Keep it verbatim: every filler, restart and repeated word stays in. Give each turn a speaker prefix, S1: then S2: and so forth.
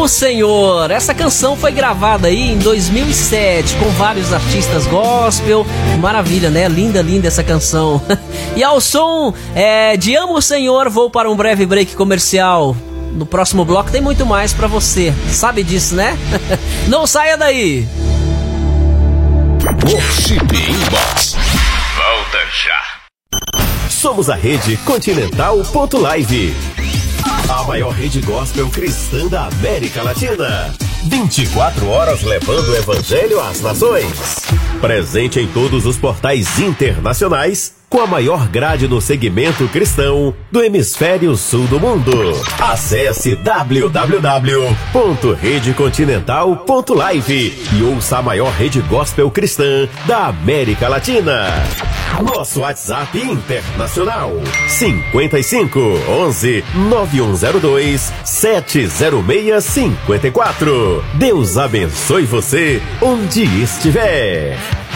S1: Senhor. Essa canção foi gravada aí em dois mil e sete com vários artistas gospel. Maravilha, né? Linda, linda essa canção. E ao som é, de Amo o Senhor, vou para um breve break comercial. No próximo bloco tem muito mais pra você. Sabe disso, né? Não saia daí.
S2: Worship Inbox. Volta já.
S3: Somos a rede Continental.live, a maior rede gospel cristã da América Latina. vinte e quatro horas levando o evangelho às nações. Presente em todos os portais internacionais, com a maior grade no segmento cristão do hemisfério sul do mundo. Acesse w w w ponto rede continental ponto live e ouça a maior rede gospel cristã da América Latina. Nosso WhatsApp internacional cinquenta e cinco, onze, nove um zero dois, sete zero seis cinco quatro. Deus abençoe você onde estiver.